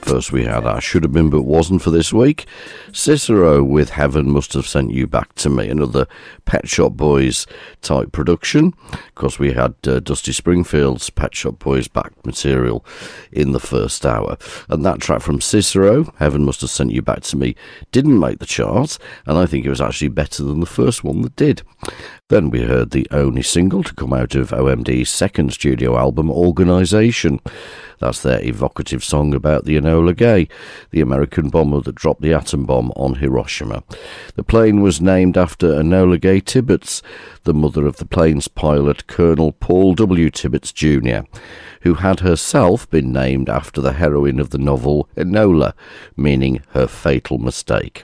First we had I Should Have Been But Wasn't for this week. Cicero with Heaven Must Have Sent You Back to Me, another Pet Shop Boys type production. Of course we had Dusty Springfield's Pet Shop Boys back material in the first hour. And that track from Cicero, Heaven Must Have Sent You Back to Me, didn't make the chart, and I think it was actually better than the first one that did. Then we heard the only single to come out of OMD's second studio album, Organisation. That's their evocative song about the Enola Gay, the American bomber that dropped the atom bomb on Hiroshima. The plane was named after Enola Gay Tibbets, the mother of the plane's pilot, Colonel Paul W. Tibbets Jr., who had herself been named after the heroine of the novel Enola, meaning her fatal mistake.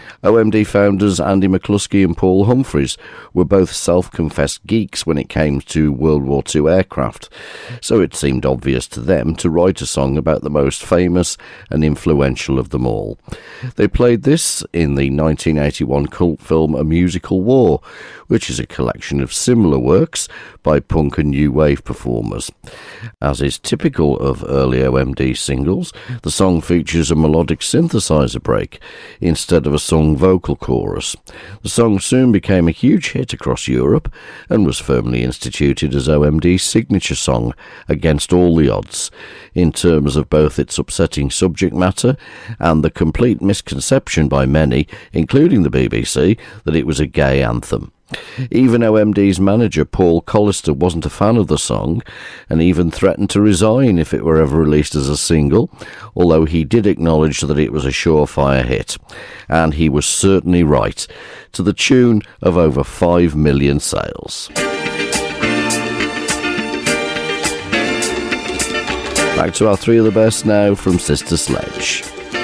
OMD founders Andy McCluskey and Paul Humphreys were both self-confessed geeks when it came to World War II aircraft, so it seemed obvious to them to write a song about the most famous and influential of them all. They played this in the 1981 cult film A Musical War, which is a collection of similar works by punk and new wave performers. As is typical of early OMD singles, the song features a melodic synthesizer break instead of a song vocal chorus. The song soon became a huge hit across Europe and was firmly instituted as OMD's signature song against all the odds, in terms of both its upsetting subject matter and the complete misconception by many, including the BBC, that it was a gay anthem. Even OMD's manager Paul Collister wasn't a fan of the song and even threatened to resign if it were ever released as a single, although he did acknowledge that it was a surefire hit. And he was certainly right, to the tune of over 5 million sales. Back to our three of the best now from Sister Sledge.